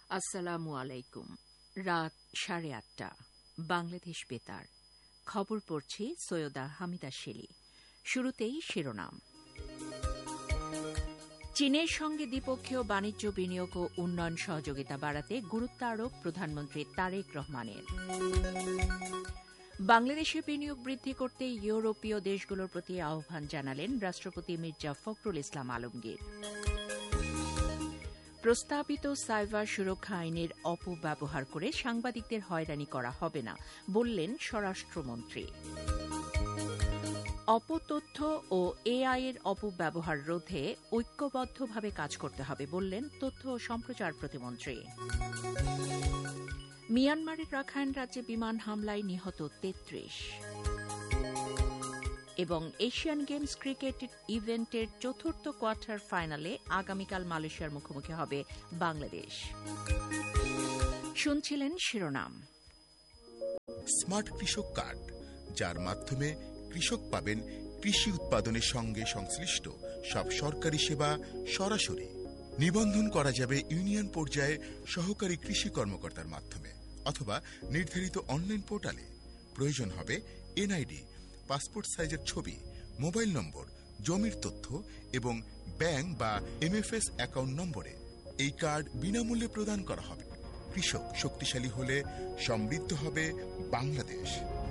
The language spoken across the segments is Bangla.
আসসালামু আলাইকুম। রাত 8:30 বাংলাদেশ বেতার। খবর পড়ছি সৈয়দা হামিদা শেলি। শুরুতেই শিরোনাম। চীনের সঙ্গে দ্বিপক্ষীয় বাণিজ্য বিনিয়োগ ও উন্নয়ন সহযোগিতা বাড়াতে গুরুত্ব আরোপ প্রধানমন্ত্রী তারেক রহমানের। বাংলাদেশে বিনিয়োগ বৃদ্ধি করতে ইউরোপীয় দেশগুলোর প্রতি আহ্বান জানালেন রাষ্ট্রপতি মির্জা ফখরুল ইসলাম আলমগীর। প্রস্তাবিত সাইবার সুরক্ষা আইনের অপব্যবহার করে সাংবাদিকদের হয়রানি করা হবে না, বললেন স্বরাষ্ট্রমন্ত্রী। অপতথ্য ও এআই এর অপব্যবহার রোধে ঐক্যবদ্ধভাবে কাজ করতে হবে, বললেন তথ্য ও সম্প্রচার প্রতিমন্ত্রী। মিয়ানমারের রাখাইন রাজ্যে বিমান হামলায় নিহত 33। এবং এশিয়ান গেমস ক্রিকেট ইভেন্টের চতুর্থ কোয়ার্টার ফাইনালে আগামীকাল মালয়েশিয়ার মুখোমুখি হবে বাংলাদেশ। শুনছিলেন শিরোনাম। স্মার্ট কৃষক কার্ড, যার মাধ্যমে কৃষক পাবেন কৃষি উৎপাদনের সঙ্গে সংশ্লিষ্ট সব সরকারি সেবা সরাসরি। নিবন্ধন করা যাবে ইউনিয়ন পর্যায়ে সহকারী কৃষি কর্মকর্তার মাধ্যমে অথবা নির্ধারিত অনলাইন পোর্টালে। প্রয়োজন হবে এনআইডি, পাসপোর্ট সাইজের ছবি, মোবাইল নম্বর, জমির তথ্য এবং ব্যাংক বা এমএফএস অ্যাকাউন্ট নম্বরে। এই কার্ড বিনামূল্যে প্রদান করা হবে। কৃষক শক্তিশালী হলে সমৃদ্ধ হবে বাংলাদেশ।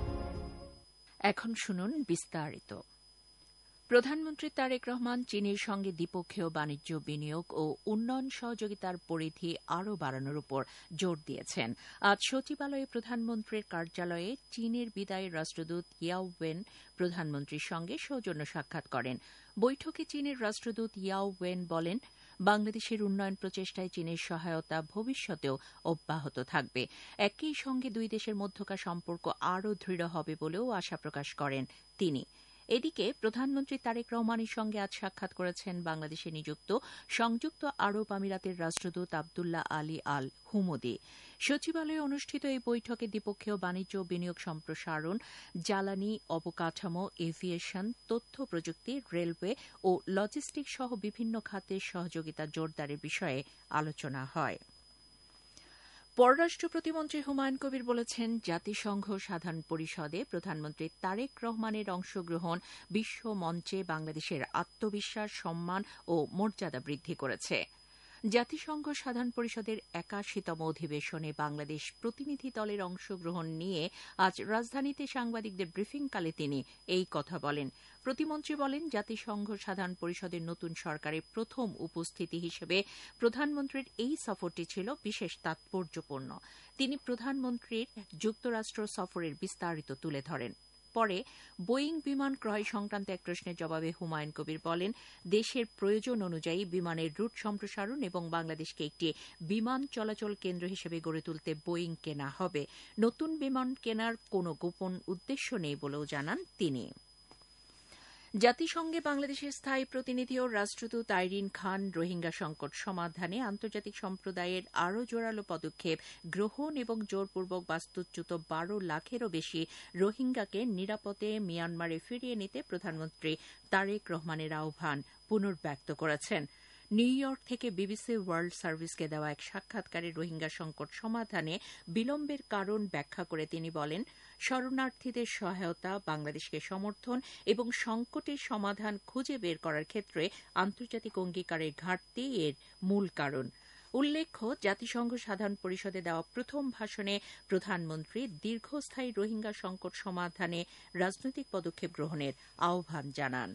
এখন শুনুন বিস্তারিত। প্রধানমন্ত্রী তারেক রহমান চীনের সঙ্গে দ্বিপক্ষীয় বাণিজ্য বিনিয়োগ ও উন্নয়ন সহযোগিতার পরিধি আরও বাড়ানোর উপর জোর দিয়েছেন। আজ সচিবালয়ে প্রধানমন্ত্রীর কার্যালয়ে চীনের বিদায়ী রাষ্ট্রদূত ইয়াও ওয়েন প্রধানমন্ত্রীর সঙ্গে সৌজন্য সাক্ষাৎ করেন। বৈঠকে চীনের রাষ্ট্রদূত ইয়াও ওয়েন বলেন, বাংলাদেশের উন্নয়ন প্রচেষ্টায় চীনের সহায়তা ভবিষ্যতেও অব্যাহত থাকবে। একই সঙ্গে দুই দেশের মধ্যকার সম্পর্ক আরও দৃঢ় হবে বলেও আশা প্রকাশ করেন তিনি। এদিকে প্রধানমন্ত্রী তারেক রহমানের সঙ্গে আজ সাক্ষাৎ করেছেন বাংলাদেশে নিযুক্ত সংযুক্ত আরব আমিরাতের রাষ্ট্রদূত আবদুল্লাহ আলী আল হুমদি। সচিবালয়ে অনুষ্ঠিত এই বৈঠকে দ্বিপক্ষীয় বাণিজ্য বিনিয়োগ সম্প্রসারণ, জ্বালানি, অবকাঠামো, এভিয়েশন, তথ্য প্রযুক্তি, রেলওয়ে ও লজিস্টিক সহ বিভিন্ন খাতের সহযোগিতা জোরদারের বিষয়ে আলোচনা হয়। পররাষ্ট্র প্রতিমন্ত্রী হুমায়ুন কবির বলেছেন, জাতিসংঘ সাধারণ পরিষদে প্রধানমন্ত্রী তারেক রহমানের অংশগ্রহণ বিশ্ব মঞ্চে বাংলাদেশের আত্মবিশ্বাস, সম্মান ও মর্যাদা বৃদ্ধি করেছে। জাতিসংঘ সাধারণ পরিষদের 81তম অধিবেশনে বাংলাদেশ প্রতিনিধি দলের অংশগ্রহণ নিয়ে আজ রাজধানীতে সাংবাদিকদের ব্রিফিংকালে তিনি এই কথা বলেন। প্রতিমন্ত্রী বলেন, জাতিসংঘ সাধারণ পরিষদের নতুন সরকারের প্রথম উপস্থিতি হিসেবে প্রধানমন্ত্রীর এই সফরটি ছিল বিশেষ তাৎপর্যপূর্ণ। তিনি প্রধানমন্ত্রীর যুক্তরাষ্ট্র সফরের বিস্তারিত তুলে ধরেন। পরে বোয়িং বিমান ক্রয় সংক্রান্ত এক প্রশ্নের জবাবে হুমায়ুন কবির বলেন, দেশের প্রয়োজন অনুযায়ী বিমানের রুট সম্প্রসারণ এবং বাংলাদেশকে একটি বিমান চলাচল কেন্দ্র হিসেবে গড়ে তুলতে বোয়িং কেনা হবে। নতুন বিমান কেনার কোনো গোপন উদ্দেশ্য নেই বলেও জানান তিনি। জাতিসংঘে বাংলাদেশের স্থায়ী প্রতিনিধি ও রাষ্ট্রদূত আইরিন খান রোহিঙ্গা সংকট সমাধানে আন্তর্জাতিক সম্প্রদায়ের আরও জোরালো পদক্ষেপ গ্রহণ এবং জোরপূর্বক বাস্তুচ্যুত 12 লাখেরও বেশি রোহিঙ্গাকে নিরাপদে মিয়ানমারে ফিরিয়ে নিতে প্রধানমন্ত্রী তারেক রহমানের আহ্বান পুনর্ব্যক্ত করেছেন। নিউ ইয়র্ক থেকে বিবিসি ওয়ার্ল্ড সার্ভিসকে দেওয়া এক সাক্ষাৎকারে রোহিঙ্গা সংকট সমাধানে বিলম্বের কারণ ব্যাখ্যা করে তিনি বলেন, শরণার্থীদের সহায়তা, বাংলাদেশকে সমর্থন এবং সংকটের সমাধান খুঁজে বের করার ক্ষেত্রে আন্তর্জাতিক অঙ্গীকারের ঘাটতি এর মূল কারণ। উল্লেখ্য, জাতিসংঘ সাধারণ পরিষদে দেওয়া প্রথম ভাষণে প্রধানমন্ত্রী দীর্ঘস্থায়ী রোহিঙ্গা সংকট সমাধানে রাজনৈতিক পদক্ষেপ গ্রহণের আহ্বান জানান।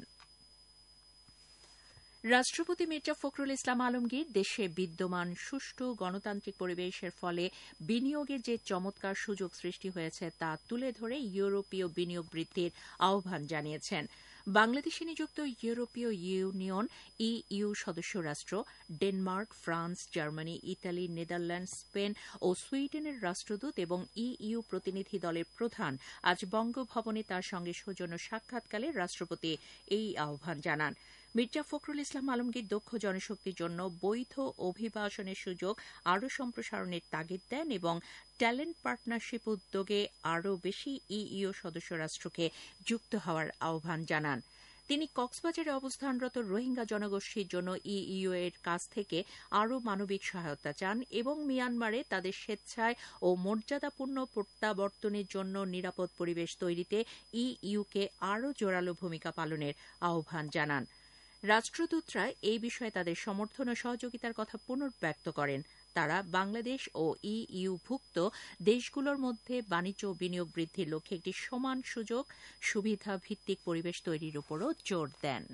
রাষ্ট্রপতি মির্জা ফখরুল ইসলাম আলমগীর দেশে বিদ্যমান সুষ্ঠু গণতান্ত্রিক পরিবেশের ফলে বিনিয়োগের যে চমৎকার সুযোগ সৃষ্টি হয়েছে তা তুলে ধরে ইউরোপীয় বিনিয়োগ বৃদ্ধির আহ্বান জানিয়েছেন। বাংলাদেশে নিযুক্ত ইউরোপীয় ইউনিয়ন ইইউ সদস্য রাষ্ট্র Denmark, France, Germany, Italy, Netherlands, Spain ও সুইডেনের রাষ্ট্রদূত এবং ইইউ প্রতিনিধি দলের প্রধান আজ বঙ্গভবনে তার সঙ্গে সৌজন্য সাক্ষাৎকালে রাষ্ট্রপতি এই আহ্বান জানান। মির্জা ফখরুল ইসলাম আলমগীর দক্ষ জনশক্তির জন্য বৈধ অভিবাসনের সুযোগ আরও সম্প্রসারণের তাগিদ দেন এবং ট্যালেন্ট পার্টনারশিপ উদ্যোগে আরও বেশি ইইউ সদস্য রাষ্ট্রকে যুক্ত হওয়ার আহ্বান জানান। তিনি কক্সবাজারে অবস্থানরত রোহিঙ্গা জনগোষ্ঠীর জন্য ইইউ এর কাছ থেকে আরও মানবিক সহায়তা চান এবং মিয়ানমারে তাদের স্বেচ্ছায় ও মর্যাদাপূর্ণ প্রত্যাবর্তনের জন্য নিরাপদ পরিবেশ তৈরিতে ইইউকে আরও জোরালো ভূমিকা পালনের আহ্বান জানান। রাষ্ট্রদূতরা এই বিষয়ে তাদের সমর্থন ও সহযোগিতার কথা পুনর্ব্যক্ত করেন। তারা বাংলাদেশ ও ইইউভুক্ত দেশগুলোর মধ্যে বাণিজ্য ও বিনিয়োগ বৃদ্ধির লক্ষ্যে একটি সমান সুযোগ সুবিধা ভিত্তিক পরিবেশ তৈরির উপরও জোর দেন।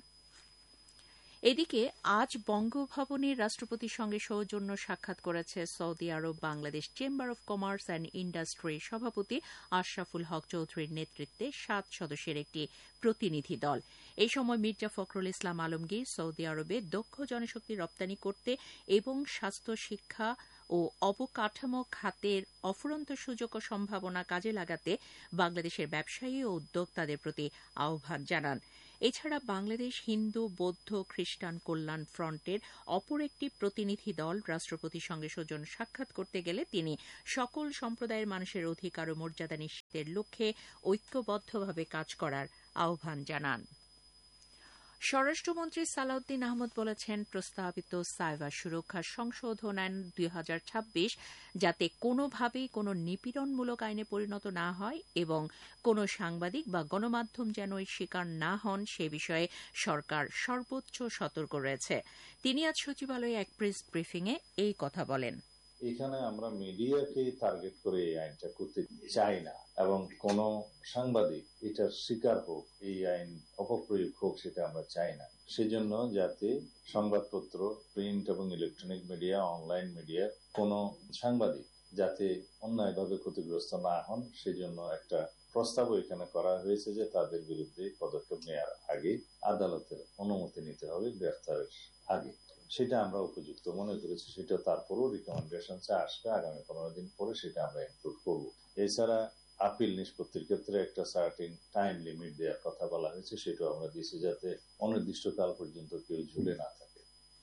এদিকে আজ বঙ্গভবনের রাষ্ট্রপতির সঙ্গে সৌজন্য সাক্ষাৎ করেছে Saudi Arab Bangladesh chamber of commerce and ইন্ডাস্ট্রির সভাপতি আশরাফুল হক চৌধুরীর নেতৃত্বে 7 সদস্যের একটি প্রতিনিধি দল। এই সময় মির্জা ফখরুল ইসলাম আলমগীর সৌদি আরবে দক্ষ জনশক্তি রপ্তানি করতে এবং স্বাস্থ্য, শিক্ষা ও অবকাঠামো খাতের অফুরন্ত সুযোগ ও সম্ভাবনা কাজে লাগাতে বাংলাদেশের ব্যবসায়ী ও উদ্যোক্তাদের প্রতি আহ্বান জানান। এছাড়া বাংলাদেশ হিন্দু, বৌদ্ধ, খ্রিস্টান কল্যাণ ফ্রন্টের অপর একটি প্রতিনিধি দল রাষ্ট্রপতির সঙ্গে সৌজন্য সাক্ষাৎ করতে গেলে তিনি সকল সম্প্রদায়ের মানুষের অধিকার ও মর্যাদা নিশ্চিতের লক্ষ্যে ঐক্যবদ্ধভাবে কাজ করার আহ্বান জানান। স্বরাষ্ট্রমন্ত্রী সালাউদ্দিন আহমদ বলেছেন, প্রস্তাবিত সাইবার সুরক্ষা সংশোধন আইন 2026 যাতে কোনোভাবেই কোনো নিপীড়নমূলক আইনে পরিণত না হয় এবং কোনো সাংবাদিক বা গণমাধ্যম যেন এর শিকার না হন সে বিষয়ে সরকার সর্বোচ্চ সতর্ক রয়েছে। তিনি আজ সচিবালয়ে এক প্রেস ব্রিফিংয়ে এই কথা বলেন। এখানে আমরা মিডিয়াকে টার্গেট করে এই আইনটা করতে চাই না এবং কোন সাংবাদিক এটার শিকার হোক, এই আইন অপপ্রয়োগ হোক, সেটা আমরা চাই না। সেজন্য যাতে সংবাদপত্র, প্রিন্ট এবং ইলেকট্রনিক মিডিয়া, অনলাইন মিডিয়া, কোন সাংবাদিক যাতে অন্যায়ভাবে ক্ষতিগ্রস্ত না হন সেজন্য একটা প্রস্তাব এখানে করা হয়েছে যে তাদের বিরুদ্ধে পদক্ষেপ নেওয়ার আগে আদালতের অনুমতি নিতে হবে গ্রেফতারের আগে। সেটা আমরা উপযুক্ত মনে করেছি। সেটা তারপরও রিকমেন্ডেশন আসবে আগামী 15 দিন পরে, সেটা আমরা ইনক্লুড করব। এছাড়া আপিল নিষ্পত্তির ক্ষেত্রে একটা সার্টেন টাইম লিমিট দেওয়ার কথা বলা হয়েছে, সেটাও আমরা দিয়েছি যাতে অনির্দিষ্টকাল পর্যন্ত কেউ ঝুলে না থাকে।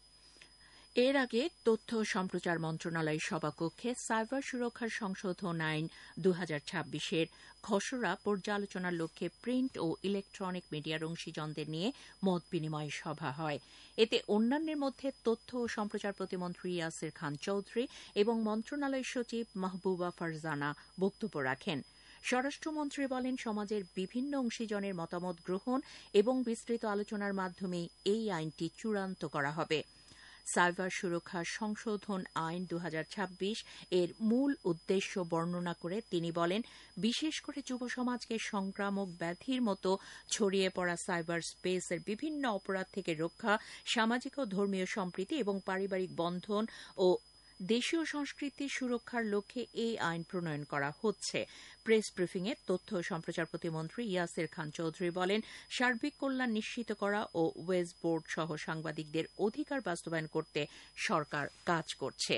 এর আগে তথ্য ও সম্প্রচার মন্ত্রণালয়ের সভাকক্ষে সাইবার সুরক্ষার সংশোধন আইন 2026-এর খসড়া পর্যালোচনার লক্ষ্যে প্রিন্ট ও ইলেকট্রনিক মিডিয়ার অংশীজনদের নিয়ে মত বিনিময় সভা হয়। এতে অন্যান্যের মধ্যে তথ্য ও সম্প্রচার প্রতিমন্ত্রী ইয়াসির খান চৌধুরী এবং মন্ত্রণালয়ের সচিব মাহবুবা ফারজানা বক্তব্য রাখেন। স্বরাষ্ট্রমন্ত্রী বলেন, সমাজের বিভিন্ন অংশীজনের মতামত গ্রহণ এবং বিস্তৃত আলোচনার মাধ্যমে এই আইনটি চূড়ান্ত করা হবে। সাইবার সুরক্ষা সংশোধন আইন 2026 এর মূল উদ্দেশ্য বর্ণনা করে তিনি বলেন, বিশেষ করে যুব সমাজকে সংক্রামক ব্যাধির মতো ছড়িয়ে পড়া সাইবার স্পেসের বিভিন্ন অপরাধ থেকে রক্ষা, সামাজিক ও ধর্মীয় সম্প্রীতি এবং পারিবারিক বন্ধন ও দেশীয় সংস্কৃতির সুরক্ষার লক্ষ্যে এই আইন প্রণয়ন করা হচ্ছে। প্রেস ব্রিফিংয়ে তথ্য ও সম্প্রচার প্রতিমন্ত্রী ইয়াসির খান চৌধুরী বলেন, সার্বিক কল্যাণ নিশ্চিত করা ও ওয়েজ বোর্ড সহ সাংবাদিকদের অধিকার বাস্তবায়ন করতে সরকার কাজ করছে।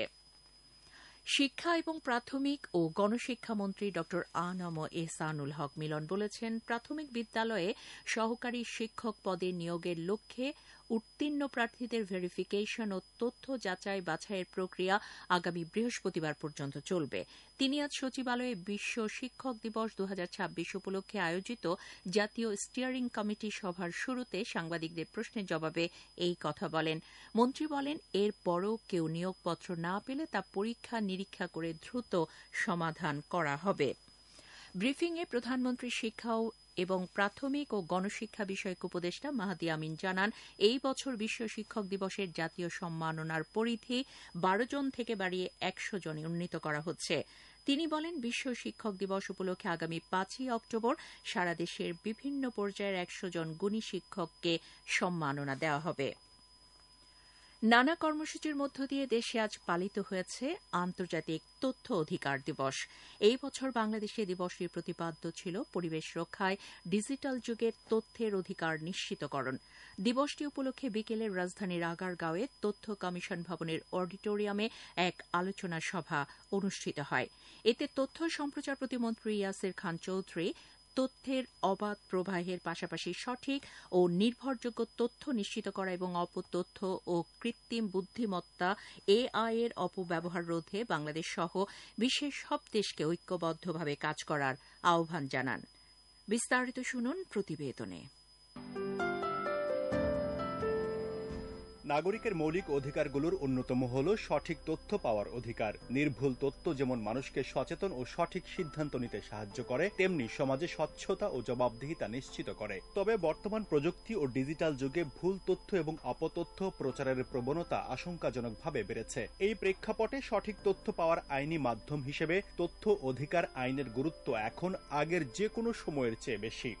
শিক্ষা এবং প্রাথমিক ও গণশিক্ষামন্ত্রী ড আ.ন.ম এহসানুল হক মিলন বলেছেন, প্রাথমিক বিদ্যালয়ে সহকারী শিক্ষক পদে নিয়োগের লক্ষ্যে উত্তীর্ণ প্রার্থীদের ভেরিফিকেশন ও তথ্য যাচাই বাছাইয়ের প্রক্রিয়া আগামী বৃহস্পতিবার পর্যন্ত চলবে। তিনি আজ সচিবালয়ে বিশ্ব শিক্ষক দিবস 2026 উপলক্ষে আয়োজিত জাতীয় স্টিয়ারিং কমিটি সভার শুরুতে সাংবাদিকদের প্রশ্নের জবাবে এই কথা বলেন। মন্ত্রী বলেন, এরপরও কেউ নিয়োগপত্র না পেলে তা পরীক্ষা নিরীক্ষা করে দ্রুত সমাধান করা হবে। ব্রিফিংয়ে প্রধানমন্ত্রী শিক্ষা এবং প্রাথমিক ও গণশিক্ষা বিষয়ক উপদেষ্টা মাহাদি আমিন জানান, এই বছর বিশ্ব শিক্ষক দিবসের জাতীয় সম্মাননার পরিধি 12 জন থেকে বাড়িয়ে 100 জনে উন্নীত করা হচ্ছে। তিনি বলেন, বিশ্ব শিক্ষক দিবস উপলক্ষে আগামী 5ই অক্টোবর সারা দেশের বিভিন্ন পর্যায়ের 100 জন গুণী শিক্ষককে সম্মাননা দেওয়া হবে। নানা কর্মসূচির মধ্য দিয়ে দেশে আজ পালিত হয়েছে আন্তর্জাতিক তথ্য অধিকার দিবস। এই বছর বাংলাদেশে দিবসটির প্রতিপাদ্য ছিল পরিবেশ রক্ষায় ডিজিটাল যুগের তথ্যের অধিকার নিশ্চিতকরণ। দিবসটি উপলক্ষে বিকেলে রাজধানীর আগারগাঁওয়ে তথ্য কমিশন ভবনের অডিটোরিয়ামে এক আলোচনা সভা অনুষ্ঠিত হয়। এতে তথ্য সম্প্রচার প্রতিমন্ত্রী ইয়াসির খান চৌধুরী তথ্যের অবাধ প্রবাহের পাশাপাশি সঠিক ও নির্ভরযোগ্য তথ্য নিশ্চিত করা এবং অপতথ্য ও কৃত্রিম বুদ্ধিমত্তা এআই এর অপব্যবহার রোধে বাংলাদেশ সহ বিশ্বের সব দেশকে ঐক্যবদ্ধভাবে কাজ করার আহ্বান জানান। বিস্তারিত শুনুন প্রতিবেদনে। নাগরিকের মৌলিক অধিকারগুলোর অন্যতম হল সঠিক তথ্য পাওয়ার অধিকার। নির্ভুল তথ্য যেমন মানুষকে সচেতন ও সঠিক সিদ্ধান্ত নিতে সাহায্য করে, তেমনি সমাজে স্বচ্ছতা ও জবাবদিহিতা নিশ্চিত করে। তবে বর্তমান প্রযুক্তি ও ডিজিটাল যুগে ভুল তথ্য এবং অপতথ্য প্রচারের প্রবণতা আশঙ্কাজনকভাবে বেড়েছে। এই প্রেক্ষাপটে সঠিক তথ্য পাওয়ার আইনি মাধ্যম হিসেবে তথ্য অধিকার আইনের গুরুত্ব এখন আগের যে কোনো সময়ের চেয়ে বেশি।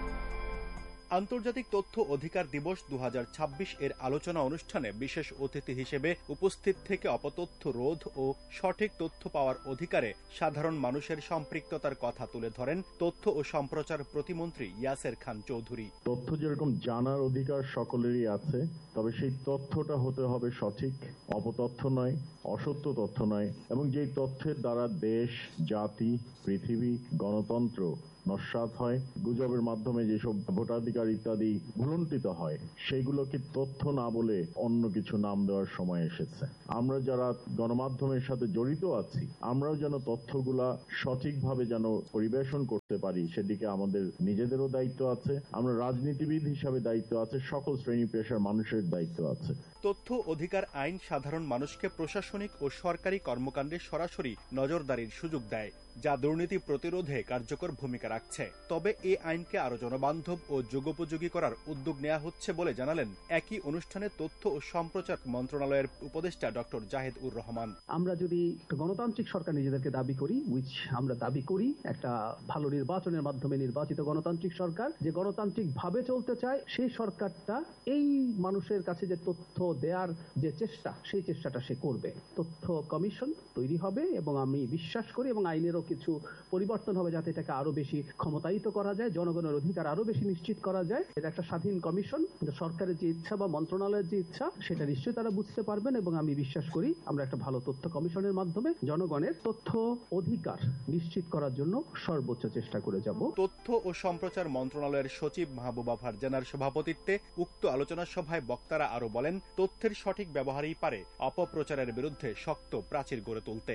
আন্তর্জাতিক তথ্য অধিকার দিবস 2026 এর আলোচনা অনুষ্ঠানে বিশেষ অতিথি হিসেবে উপস্থিত থেকে অপতথ্য রোধ ও সঠিক তথ্য পাওয়ার অধিকারে সাধারণ মানুষের সম্পৃক্ততার কথা তুলে ধরেন তথ্য ও সম্প্রচার প্রতিমন্ত্রী ইয়াসের খান চৌধুরী। তথ্য যেরকম জানার অধিকার সকলেরই আছে, তবে সেই তথ্যটা হতে হবে সঠিক, অপতথ্য নয়, অসত্য তথ্য নয়, এবং যেই তথ্যের দ্বারা দেশ, জাতি, পৃথিবী, গণতন্ত্র নস্যাৎ হয়, গুজবের মাধ্যমে যেসব ভোটাধিকার ইত্যাদি ভুলুণ্ঠিত হয়, সেগুলোকে তথ্য না বলে অন্য কিছু নাম দেওয়ার সময় এসেছে। আমরা যারা গণমাধ্যমের সাথে জড়িত আছি, আমরাও যেন তথ্যগুলা সঠিকভাবে যেন পরিবেশন করতে পারি, সেদিকে আমাদের নিজেদেরও দায়িত্ব আছে, আমরা রাজনীতিবিদ হিসাবে দায়িত্ব আছে, সকল শ্রেণী পেশার মানুষের দায়িত্ব আছে। তথ্য অধিকার আইন সাধারণ মানুষকে প্রশাসনিক ও সরকারি কর্মকাণ্ডে সরাসরি নজরদারির সুযোগ দেয়, যা দুর্নীতি প্রতিরোধে কার্যকর ভূমিকা রাখছে। তবে এই আইনকে আরো জনবান্ধব ও যুগোপযোগী করার উদ্যোগ নেওয়া হচ্ছে বলে জানালেন একই অনুষ্ঠানে তথ্য ও সম্প্রচার মন্ত্রণালয়ের উপদেষ্টা ডক্টর জাহেদ উর রহমান। আমরা যদি গণতান্ত্রিক সরকার নিজেদেরকে দাবি করি, আমরা দাবি করি একটা ভালো নির্বাচনের মাধ্যমে নির্বাচিত গণতান্ত্রিক সরকার, যে গণতান্ত্রিক ভাবে চলতে চায়, সেই সরকারটা এই মানুষের কাছে যে তথ্য দেওয়ার যে চেষ্টা, সেই চেষ্টাটা সে করবে। তথ্য কমিশন তৈরি হবে এবং আমি বিশ্বাস করি এবং আইনেরও কিছু পরিবর্তন হবে যাতে এটাকে আরো বেশি ক্ষমতায়িত করা যায়, জনগণের অধিকার আরো বেশি নিশ্চিত করা যায়। এটা একটা স্বাধীন কমিশন, সরকারের যে ইচ্ছা বা মন্ত্রণালয়ের যে ইচ্ছা সেটা নিশ্চয়ই তারা বুঝতে পারবেন এবং আমি বিশ্বাস করি আমরা একটা ভালো তথ্য কমিশনের মাধ্যমে জনগণের তথ্য অধিকার নিশ্চিত করার জন্য সর্বোচ্চ চেষ্টা করে যাব। তথ্য ও সম্প্রচার মন্ত্রণালয়ের সচিব মাহবুবা ফারজানার সভাপতিত্বে উক্ত আলোচনা সভায় বক্তারা আরো বলেন, তথ্যের সঠিক ব্যবহারই পারে অপপ্রচারের বিরুদ্ধে শক্ত প্রাচীর গড়ে তুলতে।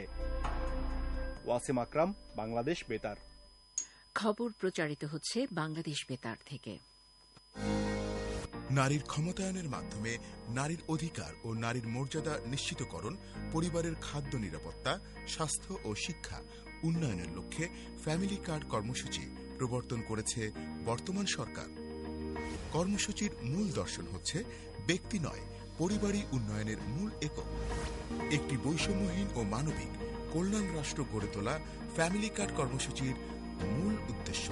ওয়াসিম আকরাম, বাংলাদেশ বেতার। খবর প্রচারিত হচ্ছে বাংলাদেশ বেতার থেকে। নারীর ক্ষমতায়নের মাধ্যমে নারীর অধিকার ও নারীর মর্যাদা নিশ্চিতকরণ, পরিবারের খাদ্য নিরাপত্তা, স্বাস্থ্য ও শিক্ষা উন্নয়নের লক্ষ্যে ফ্যামিলি কার্ড কর্মসূচি প্রবর্তন করেছে বর্তমান সরকার। কর্মসূচির মূল দর্শন হচ্ছে ব্যক্তি নয়, পরিবারই উন্নয়নের মূল একক। একটি বৈষম্যহীন ও মানবিক কল্যাণ রাষ্ট্র গড়ে তোলা ফ্যামিলি কার্ড কর্মসূচির মূল উদ্দেশ্য।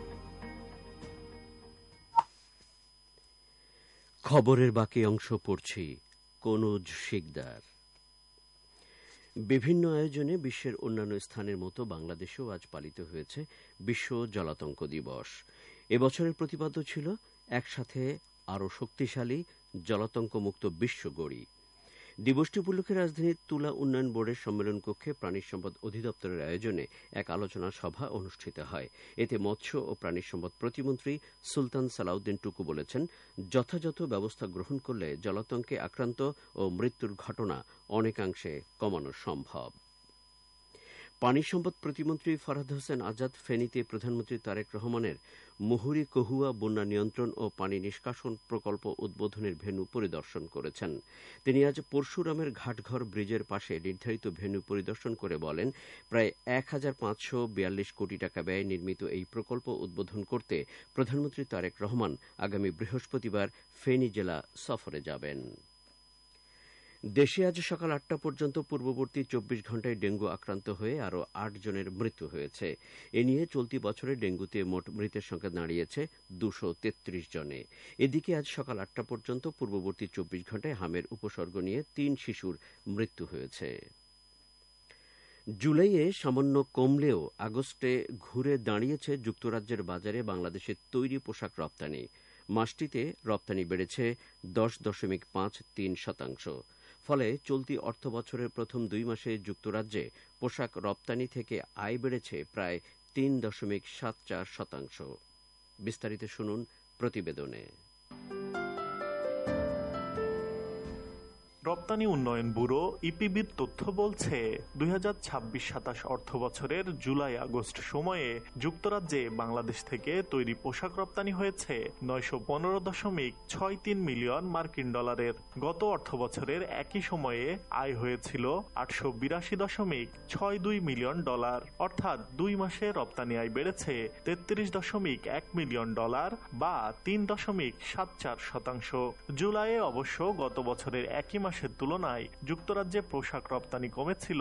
খবরের বাকি অংশ পড়ছি কনুজ শিকদার। বিভিন্ন আয়োজনে বিশ্বের অন্যান্য স্থানের মতো বাংলাদেশেও আজ পালিত হয়েছে বিশ্ব জলাতঙ্ক দিবস। এবছরের প্রতিপাদ্য ছিল একসাথে আরও শক্তিশালী জলাতঙ্কমুক্ত বিশ্ব গড়ি। দিবসটি উপলক্ষে রাজধানীর তুলা উন্নয়ন বোর্ডের সম্মেলন কক্ষে প্রাণী সম্পদ অধিদপ্তরের আয়োজনে এক আলোচনা সভা অনুষ্ঠিত হয়। এতে মৎস্য ও প্রাণী সম্পদ প্রতিমন্ত্রী সুলতান সালাউদ্দিন টুকু বলেছেন, যথাযথ ব্যবস্থা গ্রহণ করলে জলাতঙ্কে আক্রান্ত ও মৃত্যুর ঘটনা অনেকাংশে কমানো সম্ভব। পানি সম্পদ প্রতিমন্ত্রী ফরহাদ হোসেন আজাদ ফেনীতে প্রধানমন্ত্রী তারেক রহমানের মুহুরী কহুয়া বন্যা নিয়ন্ত্রণ ও পানি নিষ্কাশন প্রকল্প উদ্বোধনের ভেন্যু পরিদর্শন করেছেন। তিনি আজ পরশুরামের ঘাটঘর ব্রিজের পাশে নির্ধারিত ভেন্যু পরিদর্শন করে বলেন, প্রায় ১,৫৪২ কোটি টাকা ব্যয়ে নির্মিত এই প্রকল্প উদ্বোধন করতে প্রধানমন্ত্রী তারেক রহমান আগামী বৃহস্পতিবার ফেনী জেলা সফরে যাবেন। দেশে আজ সকাল ৮টা পর্যন্ত পূর্ববর্তী ২৪ ঘণ্টায় ডেঙ্গু আক্রান্ত হয়ে আরও ৮ জনের মৃত্যু হয়েছে। এ নিয়ে চলতি বছরে ডেঙ্গুতে মোট মৃতের সংখ্যা দাঁড়িয়েছে ২৩৩ জনে। এদিকে আজ সকাল ৮টা পর্যন্ত পূর্ববর্তী ২৪ ঘণ্টায় হামের উপসর্গ নিয়ে ৩ শিশুর মৃত্যু হয়েছে। জুলাইয়ে সামান্য কমলেও আগস্টে ঘুরে দাঁড়িয়েছে যুক্তরাজ্যের বাজারে বাংলাদেশের তৈরি পোশাক রপ্তানি। মাসটিতে রপ্তানি বেড়েছে ১০.৫৩%। ফলে চলতি অর্থবছরের প্রথম ২ মাসে যুক্তরাজ্যে পোশাক রপ্তানি থেকে আয় বেড়েছে প্রায় ৩.৭৪%। বিস্তারিত শুনুন প্রতিবেদনে। রপ্তানি উন্নয়ন ব্যুরো ইপিবির তথ্য বলছে 2026-27 অর্থ বছরের জুলাই আগস্ট সময়ে যুক্তরাজ্যে বাংলাদেশ থেকে তৈরি পোশাক রপ্তানি হয়েছে 915.63 মিলিয়ন মার্কিন ডলারের। গত অর্থ বছরের একই সময়ে আয় হয়েছিল 882.62 মিলিয়ন ডলার, অর্থাৎ 2 মাসে রপ্তানি আয় বেড়েছে 33.1 মিলিয়ন ডলার বা 3.74%। জুলাইয়ে অবশ্য গত বছরের একই মাসের তুলনায় যুক্তরাজ্যে পোশাক রপ্তানি কমেছিল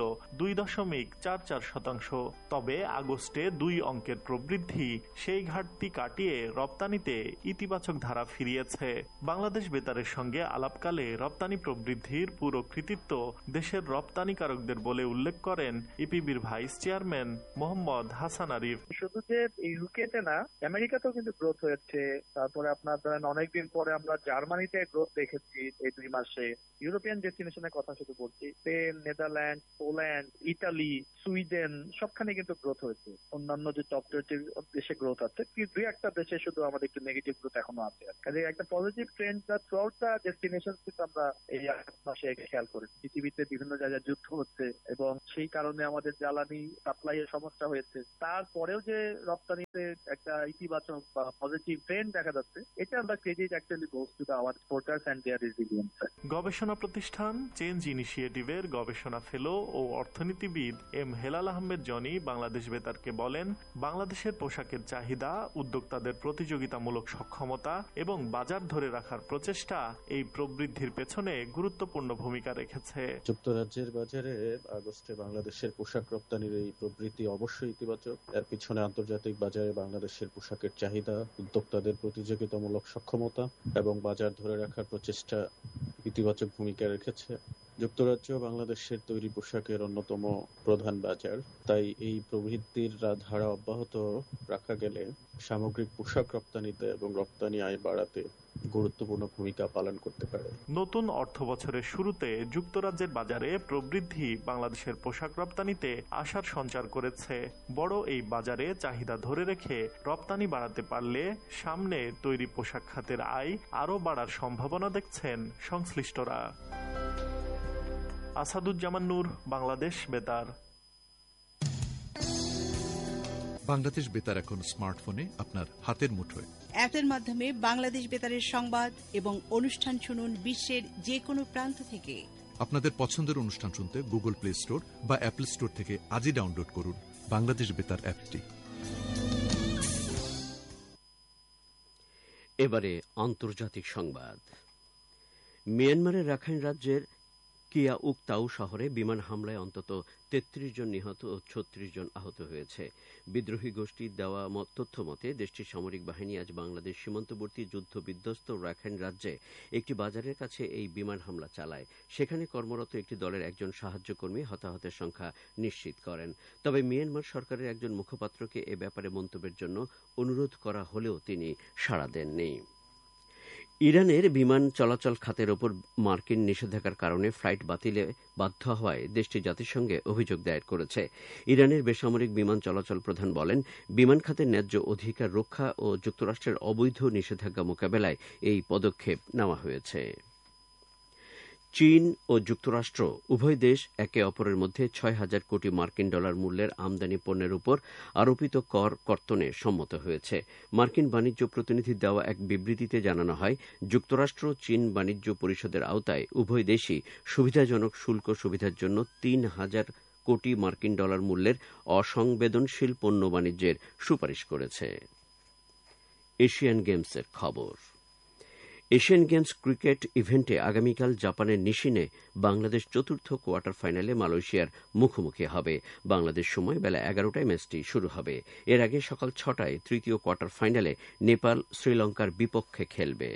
2.44%। তবে আগস্টে 2 অঙ্কের প্রবৃদ্ধি সেই ঘাটতি কাটিয়ে রপ্তানিতে ইতিবাচক ধারা ফিরিয়েছে। বাংলাদেশ বেতারের সঙ্গে আলাপকালে রপ্তানি প্রবৃদ্ধির পুরো কৃতিত্ব দেশের রপ্তানিকারকদের বলে উল্লেখ করেন ইপিবির ভাইস চেয়ারম্যান মোহাম্মদ হাসান আরিফ। শুধু যে ইউকেতে না, আমেরিকাতেও কিন্তু গ্রোথ হয়েছে। তারপরে আপনার ধরেন অনেকদিন পরে আমরা জার্মানিতে গ্রোথ দেখেছি এই 2 মাসে। ইউরোপিয়ান ডেস্টিনেশনের কথা শুধু বলছি, Spain, Netherland, Poland, Italy, Sweden সবখানে কিন্তু গ্রোথ হয়েছে। অন্যান্য যে টপ 20 দেশে গ্রোথ আছে, কি 2-1টা দেশে শুধু আমাদের একটু নেগেটিভ গ্রোথ এখনো আছে। কাজে একটা positive trend through out the destination কিন্তু আমরা এই মাসে খেয়াল করি। পৃথিবীতে বিভিন্ন জায়গায় যুদ্ধ হচ্ছে এবং সেই কারণে আমাদের জ্বালানি সাপ্লাই এর সমস্যা হয়েছে। তারপরেও যে রপ্তানিতে একটা ইতিবাচক বা পজিটিভ ট্রেন্ড দেখা যাচ্ছে, এটা আমরা credit actually goes to our exporters and there resilience. গবেষণা প্রতিষ্ঠান চেঞ্জ ইনিশিয়েটিভের গবেষণা ফেলো ও অর্থনীতিবিদ এম হেলাল আহমেদ জনি বাংলাদেশ বেতারকে বলেন, বাংলাদেশের পোশাকের চাহিদা, উদ্যোক্তাদের প্রতিযোগিতামূলক সক্ষমতা এবং বাজার ধরে রাখার প্রচেষ্টা এই প্রবৃদ্ধির পেছনে গুরুত্বপূর্ণ ভূমিকা রেখেছে। যুক্তরাজ্যের বাজারে আগস্টে বাংলাদেশের পোশাক রপ্তানির এই প্রবৃদ্ধি অবশ্যই ইতিবাচক। এর পিছনে আন্তর্জাতিক বাজারে বাংলাদেশের পোশাকের চাহিদা, উদ্যোক্তাদের প্রতিযোগিতামূলক সক্ষমতা এবং বাজার ধরে রাখার প্রচেষ্টা ইতিবাচক ভূমিকা রেখেছে। যুক্তরাজ্য বাংলাদেশের তৈরি পোশাকের অন্যতম প্রধান বাজার, তাই এই প্রবৃদ্ধির ধারা অব্যাহত রাখা গেলে সামগ্রিক পোশাক রপ্তানিতে এবং রপ্তানি আয় বাড়াতে গুরুত্বপূর্ণ ভূমিকা পালন করতে পারে। নতুন অর্থ বছরের শুরুতে যুক্তরাজ্যের বাজারে প্রবৃদ্ধি বাংলাদেশের পোশাক রপ্তানিতে আশার সঞ্চার করেছে। বড় এই বাজারে চাহিদা ধরে রেখে রপ্তানি বাড়াতে পারলে সামনে তৈরি পোশাক খাতের আয় আরও বাড়ার সম্ভাবনা দেখছেন সংশ্লিষ্টরা। আসাদুজ্জামান নূর, বাংলাদেশ বেতার। বাংলাদেশ বেতার এখন স্মার্টফোনে আপনার হাতের মুঠোয়। অ্যাপের মাধ্যমে বাংলাদেশ বেতারের সংবাদ এবং অনুষ্ঠান শুনুন বিশ্বের যে কোনো প্রান্ত থেকে। আপনাদের পছন্দের অনুষ্ঠান শুনতে গুগল প্লে স্টোর বা অ্যাপল স্টোর থেকে আজই ডাউনলোড করুন বাংলাদেশ বেতার অ্যাপটি। এবারে আন্তর্জাতিক সংবাদ। মিয়ানমারের রাখাইন রাজ্যের কিয়া উকতাউ শহরে বিমান হামলায় অন্তত ৩৩ জন নিহত ও ৩৬ জন আহত হয়েছে। বিদ্রোহী গোষ্ঠীর দেওয়া তথ্য মতে দেশটির সামরিক বাহিনী আজ বাংলাদেশ সীমান্তবর্তী যুদ্ধ বিধ্বস্ত রাখাইন রাজ্যে একটি বাজারের কাছে এই বিমান হামলা চালায়। সেখানে কর্মরত একটি দলের একজন সাহায্যকর্মী হতাহতের সংখ্যা নিশ্চিত করেন। তবে মিয়ানমার সরকারের একজন মুখপাত্রকে এ ব্যাপারে মন্তব্যের জন্য অনুরোধ করা হলেও তিনি সাড়া দেননি। ইরানের বিমান চলাচল খাতের ওপর মার্কিন নিষেধাজ্ঞার কারণে ফ্লাইট বাতিলে বাধ্য হওয়ায় দেশটি জাতিসংঘে অভিযোগ দায়ের করেছে। ইরানের বেসামরিক বিমান চলাচল প্রধান বলেন, বিমান খাতের ন্যায্য অধিকার রক্ষা ও যুক্তরাষ্ট্রের অবৈধ নিষেধাজ্ঞা মোকাবেলায় এই পদক্ষেপ নেওয়া হয়েছে। চীন ও যুক্তরাষ্ট্র উভয় দেশ একে অপরের মধ্যে ৬,০০০ কোটি মার্কিন ডলার মূল্যের আমদানি পণ্যের উপর আরোপিত কর কর্তনে সম্মত হয়েছে। মার্কিন বাণিজ্য প্রতিনিধির দেওয়া এক বিবৃতিতে জানানো হয়, যুক্তরাষ্ট্র চীন বাণিজ্য পরিষদের আওতায় উভয় দেশই সুবিধাজনক শুল্ক সুবিধার জন্য ৩,০০০ কোটি মার্কিন ডলার মূল্যের অসংবেদনশীল পণ্য বাণিজ্যের সুপারিশ করেছে। এশিয়ান গেমসের খবর। এশিয়ান গেমস ক্রিকেট ইভেন্টে আগামীকাল জাপানের নিশিনে বাংলাদেশ চতুর্থ কোয়ার্টার ফাইনালে মালয়েশিয়ার মুখোমুখি হবে। বাংলাদেশ সময় বেলা ১১টায় ম্যাচটি শুরু হবে। এর আগে সকাল ৬টায় তৃতীয় কোয়ার্টার ফাইনালে নেপাল শ্রীলঙ্কার বিপক্ষে খেলবে।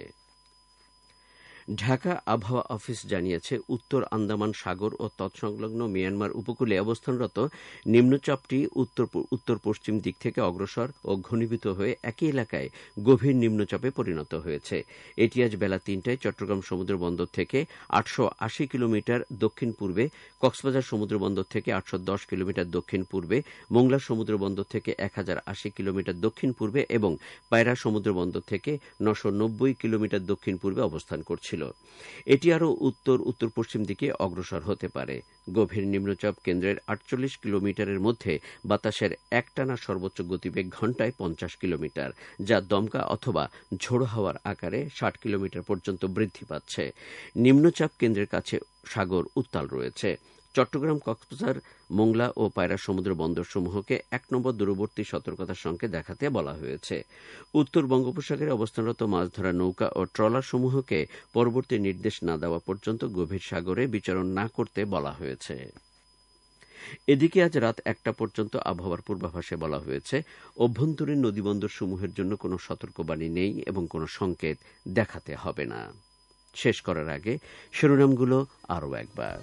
ঢাকা আবহাওয়া অফিস জানিয়েছে, উত্তর আন্দামান সাগর ও তৎসংলগ্ন মিয়ানমার উপকূলে অবস্থানরত নিম্নচাপটি উত্তর পশ্চিম দিক থেকে অগ্রসর ও ঘনীভূত হয়ে একই এলাকায় গভীর নিম্নচাপে পরিণত হয়েছে। এটি আজ বেলা ৩টায় চট্টগ্রাম সমুদ্র বন্দর থেকে ৮৮০ কিলোমিটার দক্ষিণ পূর্বে, কক্সবাজার সমুদ্র বন্দর থেকে ৮১০ কিলোমিটার দক্ষিণ পূর্বে, মোংলা সমুদ্র বন্দর থেকে ১০৮০ কিলোমিটার দক্ষিণ পূর্বে এবং পায়রা সমুদ্র বন্দর থেকে ৯৯০ কিলোমিটার দক্ষিণ পূর্বে অবস্থান করছিল। হয়েছিল। এটি আরও উত্তর পশ্চিম দিকে অগ্রসর হতে পারে। গভীর নিম্নচাপ কেন্দ্রের 48 কিলোমিটারের মধ্যে বাতাসের একটানা সর্বোচ্চ গতিবেগ ঘণ্টায় 50 কিলোমিটার, যা দমকা অথবা ঝোড়ো হাওয়ার আকারে 60 কিলোমিটার পর্যন্ত বৃদ্ধি পাচ্ছে। নিম্নচাপ কেন্দ্রের কাছে সাগর উত্তাল রয়েছে। চট্টগ্রাম, কক্সবাজার, মোংলা ও পায়রা সমুদ্র বন্দরসমূহকে 1 নম্বর দূরবর্তী সতর্কতার সঙ্গে দেখাতে বলা হয়েছে। উত্তর বঙ্গোপসাগরে অবস্থানরত মাছ ধরা নৌকা ও ট্রলার সমূহকে পরবর্তী নির্দেশ না দেওয়া পর্যন্ত গভীর সাগরে বিচরণ না করতে বলা হয়েছে। এদিকে আজ রাত 1টা পর্যন্ত আবহাওয়ার পূর্বাভাসে বলা হয়েছে, অভ্যন্তরীণ নদীবন্দর সমূহের জন্য কোনো সতর্কবাণী নেই এবং কোনো সংকেত দেখাতে হবে না। শেষ করার আগে শিরোনামগুলো আরও একবার।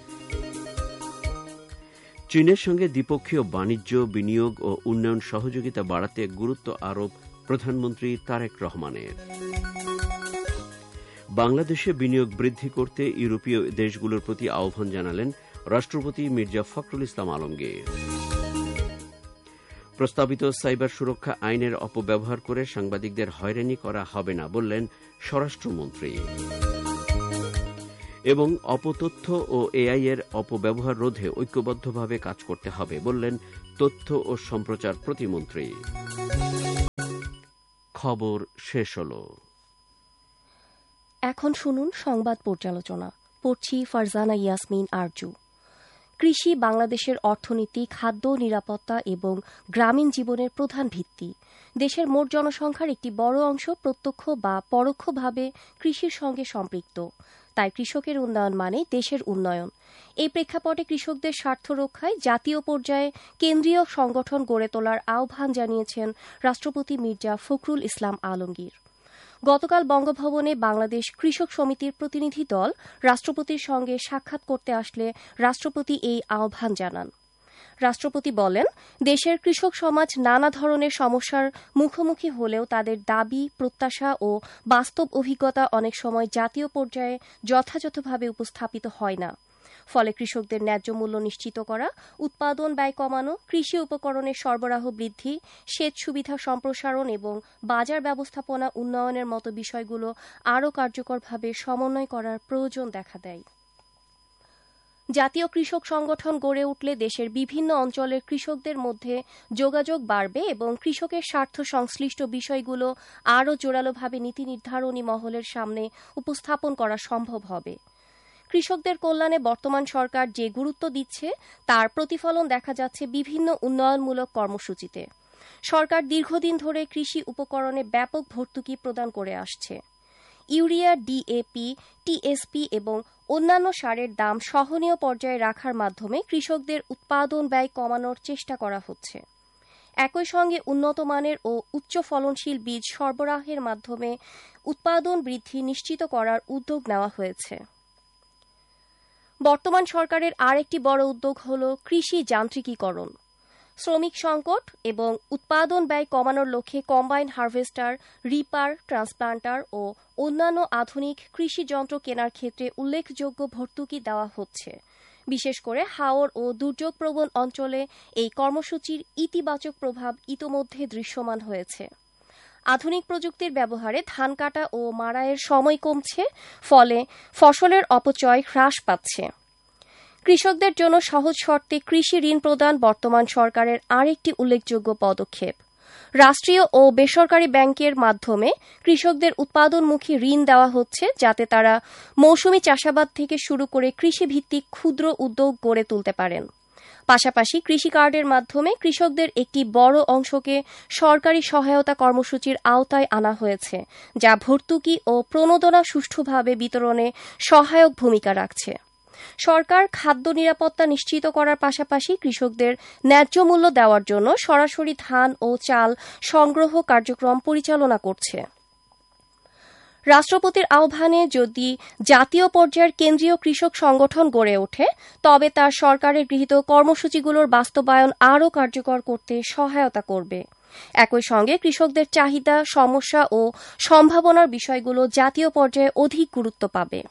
চীনের সঙ্গে দ্বিপক্ষীয় বাণিজ্য, বিনিয়োগ ও উন্নয়ন সহযোগিতা বাড়াতে গুরুত্ব আরোপ প্রধানমন্ত্রী তারেক রহমানের। বাংলাদেশে বিনিয়োগ বৃদ্ধি করতে ইউরোপীয় দেশগুলোর প্রতি আহ্বান জানালেন রাষ্ট্রপতি মির্জা ফখরুল ইসলাম আলমগীর। প্রস্তাবিত সাইবার সুরক্ষা আইনের অপব্যবহার করে সাংবাদিকদের হয়রানি করা হবে না বললেন স্বরাষ্ট্রমন্ত্রী। এবং অপতথ্য ও এআই এর অপব্যবহার রোধে ঐক্যবদ্ধভাবে কাজ করতে হবে বললেন তথ্য ও সম্প্রচার প্রতিমন্ত্রী। খবর শেষ হল। এখন শুনুন সংবাদ পর্যালোচনা। পড়ছি ফারজানা ইয়াসমিন আরজু। কৃষি বাংলাদেশের অর্থনীতি, খাদ্য নিরাপত্তা এবং গ্রামীণ জীবনের প্রধান ভিত্তি। দেশের মোট জনসংখ্যার একটি বড় অংশ প্রত্যক্ষ বা পরোক্ষভাবে কৃষির সঙ্গে সম্পৃক্ত। তাই কৃষকের উন্নয়ন মানে দেশের উন্নয়ন। এই প্রেক্ষাপটে কৃষকদের স্বার্থ রক্ষায় জাতীয় পর্যায়ে কেন্দ্রীয় সংগঠন গড়ে তোলার আহ্বান জানিয়েছেন রাষ্ট্রপতি মির্জা ফখরুল ইসলাম আলমগীর। গতকাল বঙ্গভবনে বাংলাদেশ কৃষক সমিতির প্রতিনিধি দল রাষ্ট্রপতির সঙ্গে সাক্ষাৎ করতে আসলে রাষ্ট্রপতি এই আহ্বান জানান। রাষ্ট্রপতি বলেন, দেশের কৃষক সমাজ নানা ধরনের সমস্যার মুখোমুখি হলেও তাদের দাবি, প্রত্যাশা ও বাস্তব অভিজ্ঞতা অনেক সময় জাতীয় পর্যায়ে যথাযথভাবে উপস্থাপিত হয় না। ফলে কৃষকদের ন্যায্য মূল্য নিশ্চিত করা, উৎপাদন ব্যয় কমানো, কৃষি উপকরণের সরবরাহ বৃদ্ধি, সেচ সুবিধা সম্প্রসারণ এবং বাজার ব্যবস্থাপনা উন্নয়নের মতো বিষয়গুলো আরও কার্যকরভাবে সমন্বয় করার প্রয়োজন দেখা দেয়। জাতীয় কৃষক সংগঠন গড়ে উঠলে দেশের বিভিন্ন অঞ্চলের কৃষকদের মধ্যে যোগাযোগ বাড়বে এবং কৃষকের স্বার্থ সংশ্লিষ্ট বিষয়গুলো আরও জোরালোভাবে নীতি নির্ধারণী মহলের সামনে উপস্থাপন করা সম্ভব হবে। কৃষকদের কল্যাণে বর্তমান সরকার যে গুরুত্ব দিচ্ছে তার প্রতিফলন দেখা যাচ্ছে বিভিন্ন উন্নয়নমূলক কর্মসূচিতে। সরকার দীর্ঘদিন ধরে কৃষি উপকরণে ব্যাপক ভর্তুকি প্রদান করে আসছে। ইউরিয়া, ডিএপি, টিএসপি এবং অন্যান্য সারের দাম সহনীয় পর্যায়ে রাখার মাধ্যমে কৃষকদের উৎপাদন ব্যয় কমানোর চেষ্টা করা হচ্ছে। একই সঙ্গে উন্নত মানের ও উচ্চ ফলনশীল বীজ সরবরাহের মাধ্যমে উৎপাদন বৃদ্ধি নিশ্চিত করার উদ্যোগ নেওয়া হয়েছে। বর্তমান সরকারের আরেকটি বড় উদ্যোগ হল কৃষি যান্ত্রিকীকরণ। শ্রমিক সংকট এবং উৎপাদন ব্যয় কমানোর লক্ষ্যে কম্বাইন হারভেস্টার, রিপার, ট্রান্সপ্লান্টার ও অন্যান্য আধুনিক কৃষি যন্ত্র কেনার ক্ষেত্রে উল্লেখযোগ্য ভর্তুকি দেওয়া হচ্ছে। বিশেষ করে হাওর ও দুর্যোগপ্রবণ অঞ্চলে এই কর্মসূচির ইতিবাচক প্রভাব ইতোমধ্যে দৃশ্যমান হয়েছে। আধুনিক প্রযুক্তির ব্যবহারে ধান কাটা ও মাড়াইয়ের সময় কমছে, ফলে ফসলের অপচয় হ্রাস পাচ্ছে। কৃষকদের জন্য সহজ শর্তে কৃষি ঋণ প্রদান বর্তমান সরকারের আরেকটি উল্লেখযোগ্য পদক্ষেপ। রাষ্ট্রীয় ও বেসরকারি ব্যাংকের মাধ্যমে কৃষকদের উৎপাদনমুখী ঋণ দেওয়া হচ্ছে, যাতে তারা মৌসুমী চাষাবাদ থেকে শুরু করে কৃষিভিত্তিক ক্ষুদ্র উদ্যোগ গড়ে তুলতে পারেন। পাশাপাশি কৃষি কার্ডের মাধ্যমে কৃষকদের একটি বড় অংশকে সরকারি সহায়তা কর্মসূচির আওতায় আনা হয়েছে, যা ভর্তুকি ও প্রণোদনা সুষ্ঠুভাবে বিতরণে সহায়ক ভূমিকা রাখছে। সরকার খাদ্য নিরাপত্তা নিশ্চিত করার পাশাপাশি কৃষকদের ন্যায্য মূল্য দেওয়ার জন্য সরাসরি ধান ও চাল সংগ্রহ কার্যক্রম পরিচালনা করছে। রাষ্ট্রপতির আহ্বানে যদি জাতীয় পর্যায়ের কেন্দ্রীয় কৃষক সংগঠন গড়ে ওঠে, তবে তা সরকারের গৃহীত কর্মসূচিগুলোর বাস্তবায়ন আরও কার্যকর করতে সহায়তা করবে। একই সঙ্গে কৃষকদের চাহিদা, সমস্যা ও সম্ভাবনার বিষয়গুলো জাতীয় পর্যায়ে অধিক গুরুত্ব পাবে।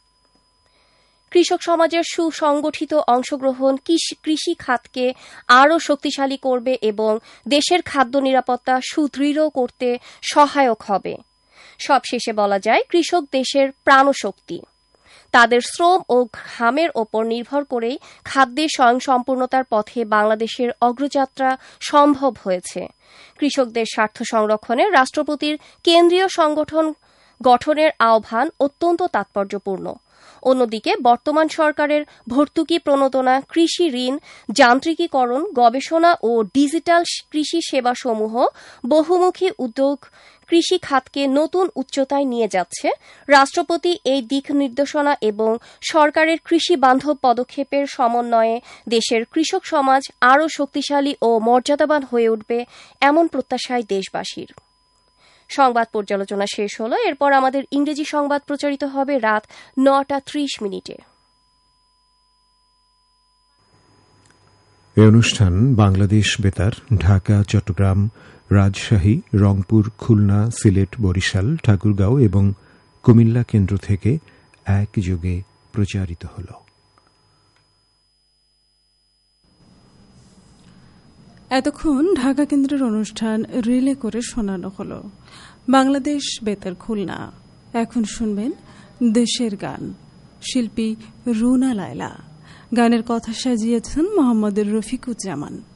কৃষক সমাজের সুসংগঠিত অংশগ্রহণ কৃষি খাতকে আরও শক্তিশালী করবে এবং দেশের খাদ্য নিরাপত্তা সুদৃঢ় করতে সহায়ক হবে। সবশেষে বলা যায় কৃষক দেশের প্রাণশক্তি। তাদের শ্রম ও ঘামের ওপর নির্ভর করেই খাদ্যে স্বয়ংসম্পূর্ণতার পথে বাংলাদেশের অগ্রযাত্রা সম্ভব হয়েছে। কৃষকদের স্বার্থ সংরক্ষণে রাষ্ট্রপতির কেন্দ্রীয় সংগঠন গঠনের আহ্বান অত্যন্ত তাৎপর্যপূর্ণ। অন্যদিকে বর্তমান সরকারের ভর্তুকি প্রণোদনা, কৃষি ঋণ, যান্ত্রিকীকরণ, গবেষণা ও ডিজিটাল কৃষি সেবাসমূহ বহুমুখী উদ্যোগ কৃষি খাতকে নতুন উচ্চতায় নিয়ে যাচ্ছে। রাষ্ট্রপতি এই দিক নির্দেশনা এবং সরকারের কৃষি বান্ধব পদক্ষেপের সমন্বয়ে দেশের কৃষক সমাজ আরও শক্তিশালী ও মর্যাদাবান হয়ে উঠবে, এমন প্রত্যাশায় দেশবাসীর। সংবাদ পর্যালোচনা শেষ হলো। এরপর আমাদের ইংরেজি সংবাদ প্রচারিত হবে রাত 9:30। এই অনুষ্ঠান বাংলাদেশ বেতার, ঢাকা, চট্টগ্রাম, রাজশাহী, রংপুর, খুলনা, সিলেট, বরিশাল, ঠাকুরগাঁও এবং কুমিল্লা কেন্দ্র থেকে একযোগে প্রচারিত হল। এতক্ষণ ঢাকা কেন্দ্রের অনুষ্ঠান রিলে করে শোনানো হল বাংলাদেশ বেতার খুলনা। এখন শুনবেন দেশের গান, শিল্পী রুনা লায়লা। গানের কথা সাজিয়েছেন মোহাম্মদ রফিকুজ্জামান।